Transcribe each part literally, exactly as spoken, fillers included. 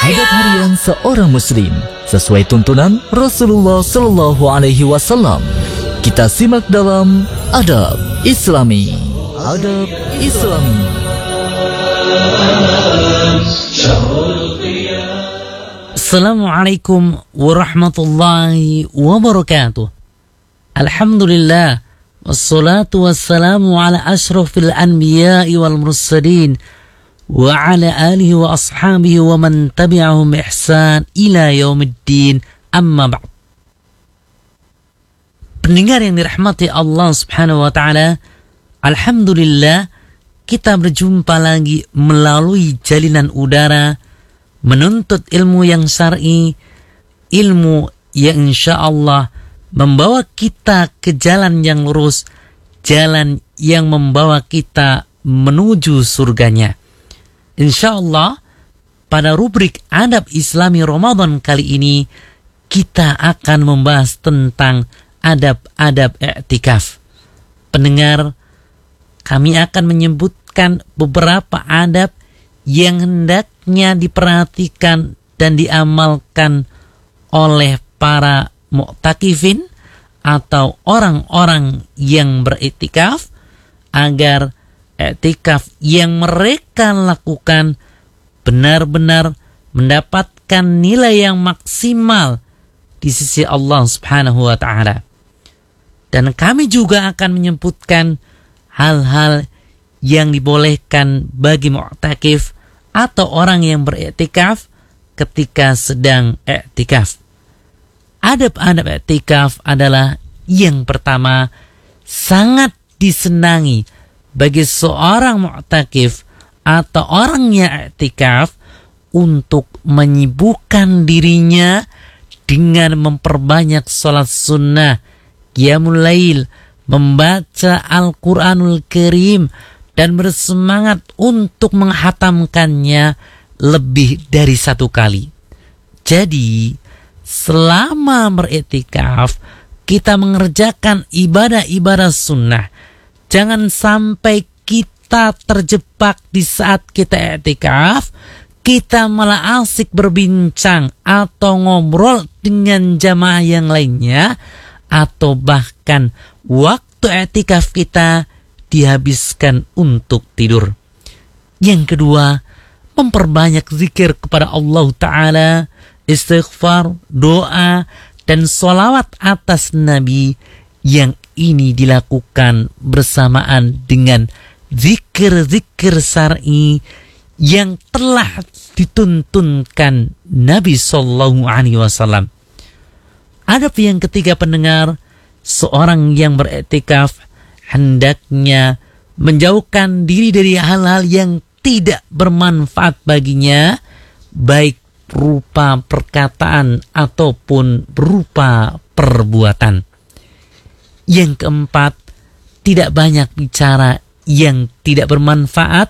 Adab harian seorang muslim sesuai tuntunan Rasulullah Sallallahu Alaihi Wasallam. Kita simak dalam Adab Islami. Adab Islami. Assalamualaikum warahmatullahi wabarakatuh. Alhamdulillah, wassalatu wassalamu ala ashrafil anbiya'i wal mursalin wa ala alihi wa ashabihi wa man tabi'ahum ihsan ila yaumiddin, amma ba'd. Pendengar yang dirahmati Allah subhanahu wa ta'ala, alhamdulillah kita berjumpa lagi melalui jalinan udara, menuntut ilmu yang syar'i, ilmu yang insya Allah membawa kita ke jalan yang lurus, jalan yang membawa kita menuju surganya. Insya Allah pada rubrik Adab Islami Ramadan kali ini kita akan membahas tentang adab-adab i'tikaf. Pendengar, kami akan menyebutkan beberapa adab yang hendaknya diperhatikan dan diamalkan oleh para mu'takifin atau orang-orang yang beriktikaf agar iktikaf yang mereka lakukan benar-benar mendapatkan nilai yang maksimal di sisi Allah Subhanahu wa ta'ala. Dan kami juga akan menyebutkan hal-hal yang dibolehkan bagi mu'takif atau orang yang beriktikaf ketika sedang iktikaf. Adab-adab iktikaf adalah yang pertama, sangat disenangi bagi seorang mu'takif atau orang yang iktikaf untuk menyibukkan dirinya dengan memperbanyak sholat sunnah, qiyamul lail, membaca Al-Quranul Karim, dan bersemangat untuk menghatamkannya lebih dari satu kali. Jadi, selama beriktikaf, kita mengerjakan ibadah-ibadah sunnah. Jangan sampai kita terjebak di saat kita iktikaf, kita malah asik berbincang atau ngobrol dengan jamaah yang lainnya, atau bahkan waktu iktikaf kita dihabiskan untuk tidur. Yang kedua, memperbanyak zikir kepada Allah Ta'ala, istighfar, doa, dan sholawat atas Nabi, yang ini dilakukan bersamaan dengan zikir-zikir syar'i yang telah dituntunkan Nabi Sallallahu Alaihi Wasallam. Adab yang ketiga, pendengar, seorang yang beriktikaf hendaknya menjauhkan diri dari hal-hal yang tidak bermanfaat baginya, baik berupa perkataan ataupun berupa perbuatan. Yang keempat, tidak banyak bicara yang tidak bermanfaat,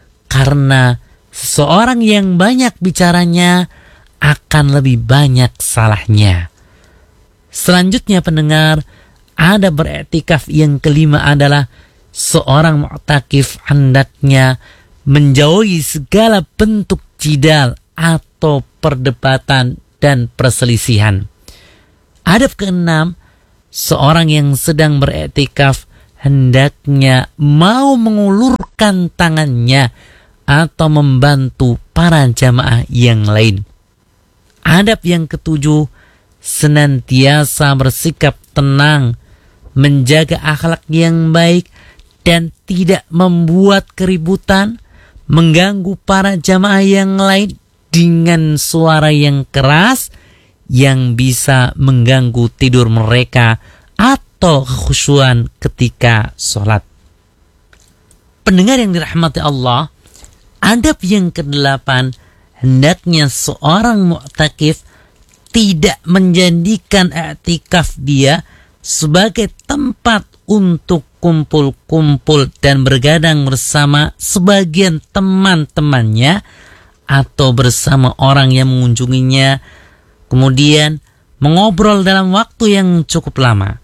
karena seseorang yang banyak bicaranya akan lebih banyak salahnya. Selanjutnya, pendengar, ada beriktikaf yang kelima adalah seorang mu'takif hendaknya menjauhi segala bentuk jidal atau perdebatan dan perselisihan. Adab keenam, seorang yang sedang beriktikaf hendaknya mau mengulurkan tangannya atau membantu para jamaah yang lain. Adab yang ketujuh, senantiasa bersikap tenang, menjaga akhlak yang baik, dan tidak membuat keributan, mengganggu para jamaah yang lain dengan suara yang keras yang bisa mengganggu tidur mereka atau kekhusyuan ketika sholat. Pendengar yang dirahmati Allah, adab yang kedelapan, hendaknya seorang mu'takif tidak menjadikan i'tikaf dia sebagai tempat untuk kumpul-kumpul dan bergadang bersama sebagian teman-temannya atau bersama orang yang mengunjunginya, kemudian mengobrol dalam waktu yang cukup lama.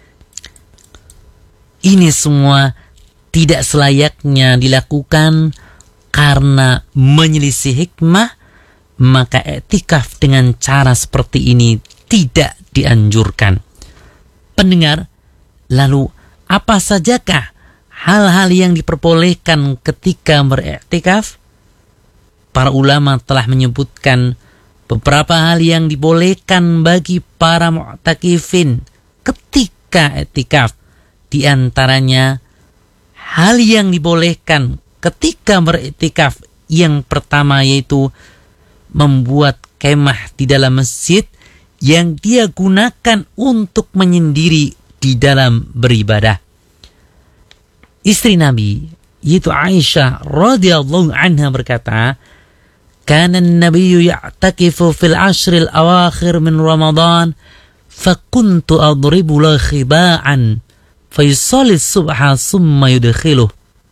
Ini semua tidak selayaknya dilakukan karena menyelisih hikmah, maka i'tikaf dengan cara seperti ini tidak dianjurkan. Pendengar, lalu apa sajakah hal-hal yang diperbolehkan ketika beriktikaf? Para ulama telah menyebutkan beberapa hal yang dibolehkan bagi para mu'takifin ketika iktikaf. Di antaranya hal yang dibolehkan ketika beriktikaf yang pertama yaitu membuat kemah di dalam masjid yang dia gunakan untuk menyendiri di dalam beribadah. Istri Nabi yaitu Aisyah radhiyallahu anha berkata, "Kana an-nabiyyu ya'takifu fil ashril awakhir min Ramadan, fa kuntu adribu lahu khiba'an fa yusalli subha thumma yudkhiluh."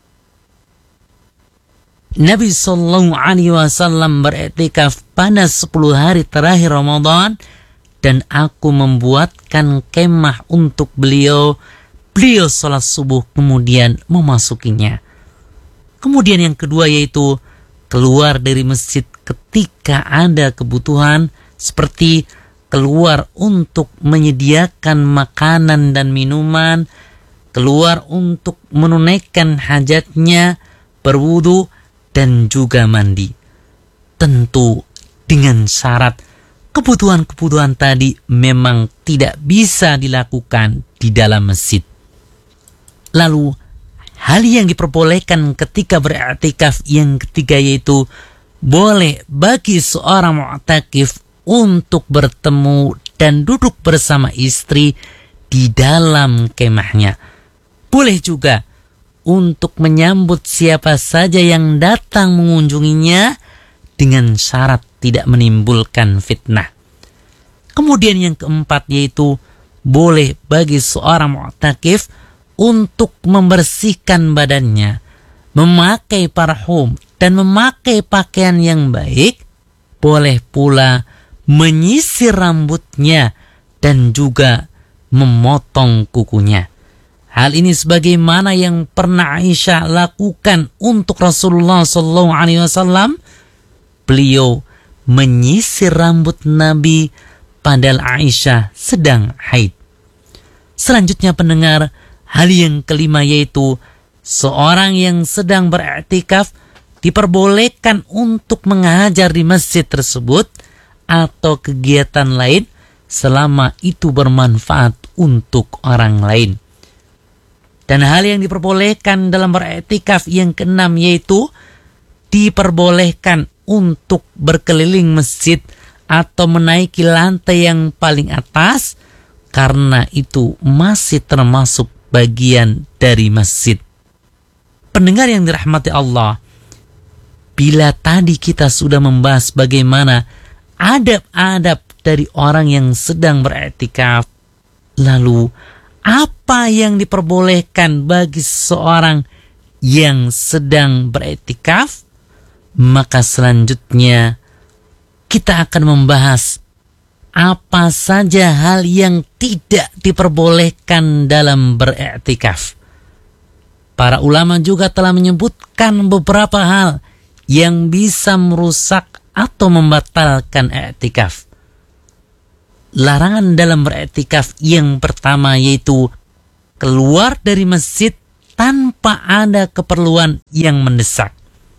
Nabi sallallahu alaihi wasallam beriktikaf pada sepuluh hari terakhir Ramadan dan aku membuatkan kemah untuk beliau. Beliau salat subuh kemudian memasukinya. Kemudian yang kedua yaitu keluar dari masjid ketika ada kebutuhan seperti keluar untuk menyediakan makanan dan minuman, keluar untuk menunaikan hajatnya, berwudu dan juga mandi. Tentu dengan syarat kebutuhan-kebutuhan tadi memang tidak bisa dilakukan di dalam masjid. Lalu hal yang diperbolehkan ketika beriktikaf yang ketiga yaitu boleh bagi seorang mu'takif untuk bertemu dan duduk bersama istri di dalam kemahnya. Boleh juga untuk menyambut siapa saja yang datang mengunjunginya dengan syarat tidak menimbulkan fitnah. Kemudian yang keempat yaitu boleh bagi seorang mu'takif untuk membersihkan badannya, memakai parfum dan memakai pakaian yang baik. Boleh pula menyisir rambutnya dan juga memotong kukunya. Hal ini sebagaimana yang pernah Aisyah lakukan untuk Rasulullah sallallahu alaihi wasallam. Beliau menyisir rambut Nabi padahal Aisyah sedang haid. Selanjutnya pendengar, hal yang kelima yaitu seorang yang sedang beriktikaf diperbolehkan untuk mengajar di masjid tersebut atau kegiatan lain selama itu bermanfaat untuk orang lain. Dan hal yang diperbolehkan dalam beriktikaf yang keenam yaitu diperbolehkan untuk berkeliling masjid atau menaiki lantai yang paling atas karena itu masih termasuk bagian dari masjid. Pendengar yang dirahmati Allah, bila tadi kita sudah membahas bagaimana adab-adab dari orang yang sedang beriktikaf, lalu apa yang diperbolehkan bagi seorang yang sedang beriktikaf? Maka selanjutnya kita akan membahas apa saja hal yang tidak diperbolehkan dalam beriktikaf. Para ulama juga telah menyebutkan beberapa hal yang bisa merusak atau membatalkan iktikaf. Larangan dalam beriktikaf yang pertama yaitu keluar dari masjid tanpa ada keperluan yang mendesak.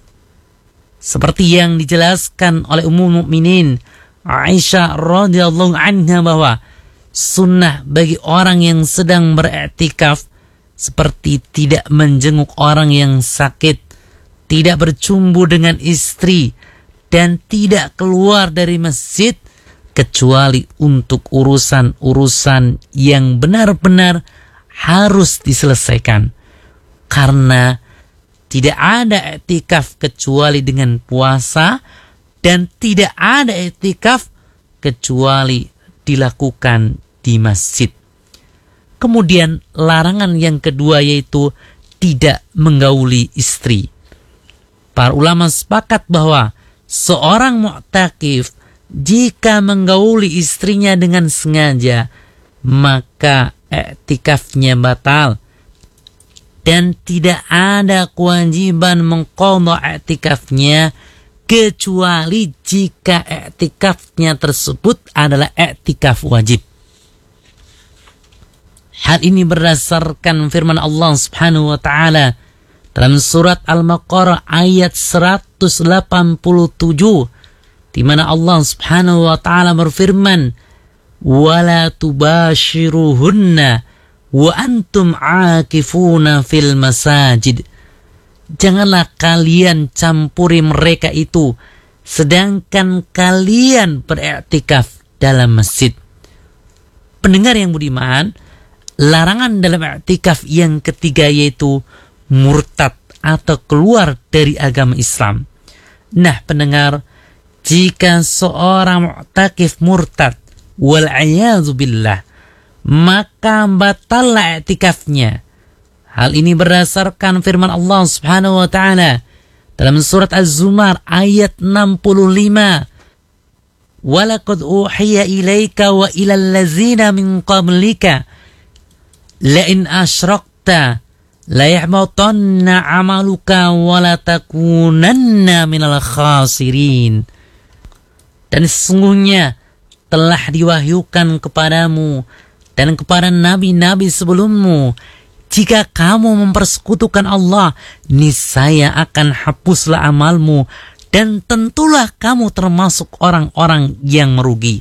Seperti yang dijelaskan oleh Ummul Mukminin Aisyah radhiyallahu anha bahwa sunnah bagi orang yang sedang beriktikaf seperti tidak menjenguk orang yang sakit, tidak bercumbu dengan istri, dan tidak keluar dari masjid kecuali untuk urusan-urusan yang benar-benar harus diselesaikan. Karena tidak ada iktikaf kecuali dengan puasa dan tidak ada iktikaf kecuali dilakukan di masjid. Kemudian larangan yang kedua yaitu tidak menggauli istri. Para ulama sepakat bahwa seorang mu'takif jika menggauli istrinya dengan sengaja, maka iktikafnya batal dan tidak ada kewajiban mengqadha iktikafnya kecuali jika i'tikafnya tersebut adalah i'tikaf wajib. Hal ini berdasarkan firman Allah Subhanahu wa taala dalam surat Al-Baqarah ayat seratus delapan puluh tujuh, di mana Allah Subhanahu wa taala berfirman, "Wala tubashiruhunna wa antum aakifuna fil masajid." Janganlah kalian campuri mereka itu sedangkan kalian beriktikaf dalam masjid. Pendengar yang budiman, larangan dalam i'tikaf yang ketiga yaitu murtad atau keluar dari agama Islam. Nah pendengar, jika seorang mu'takif murtad wal'iyadzu billah, maka batallah i'tikafnya. Hal ini berdasarkan firman Allah Subhanahu wa taala dalam surat Az-Zumar ayat enam puluh lima. "Walaqad uhiya ilaika wa ilal ladzina min qablika la in asyrakta la yahbatanna 'amaluka wa la takunanna minal khasirin." Dan sesungguhnya telah diwahyukan kepadamu dan kepada nabi-nabi sebelummu, jika kamu mempersekutukan Allah, niscaya akan hapuslah amalmu dan tentulah kamu termasuk orang-orang yang merugi.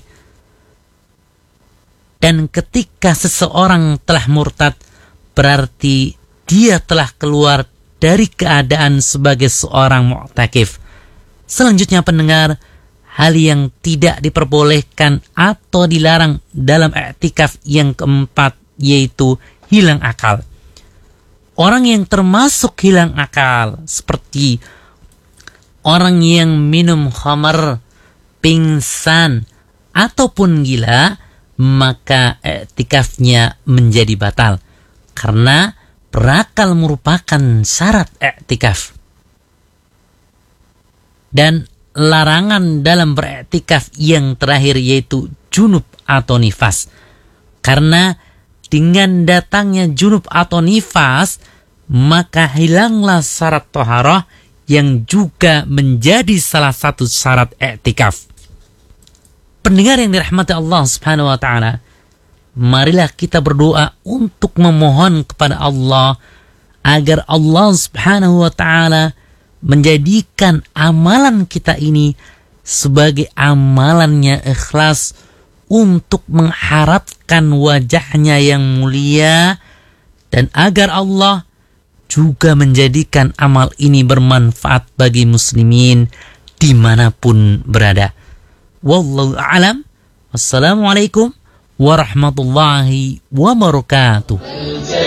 Dan ketika seseorang telah murtad, berarti dia telah keluar dari keadaan sebagai seorang mu'takif. Selanjutnya pendengar, hal yang tidak diperbolehkan atau dilarang dalam i'tikaf yang keempat yaitu hilang akal. Orang yang termasuk hilang akal seperti orang yang minum khamar, pingsan, ataupun gila, maka i'tikafnya menjadi batal karena berakal merupakan syarat i'tikaf. Dan larangan dalam beriktikaf yang terakhir yaitu junub atau nifas. Karena dengan datangnya junub atau nifas, maka hilanglah syarat thaharah yang juga menjadi salah satu syarat i'tikaf. Pendengar yang dirahmati Allah Subhanahu wa taala, marilah kita berdoa untuk memohon kepada Allah agar Allah Subhanahu wa taala menjadikan amalan kita ini sebagai amalannya ikhlas untuk mengharapkan wajahnya yang mulia, dan agar Allah juga menjadikan amal ini bermanfaat bagi muslimin dimanapun berada. Wallahu a'lam. Wassalamualaikum warahmatullahi wabarakatuh.